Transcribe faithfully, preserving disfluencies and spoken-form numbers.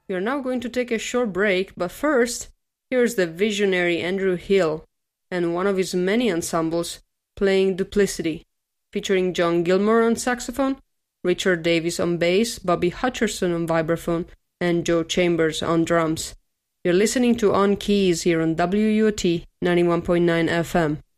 We are now going to take a short break, but first, here's the visionary Andrew Hill and one of his many ensembles playing Duplicity, featuring John Gilmore on saxophone, Richard Davis on bass, Bobby Hutcherson on vibraphone, and Joe Chambers on drums. You're listening to On Keys here on W U O T ninety-one point nine F M.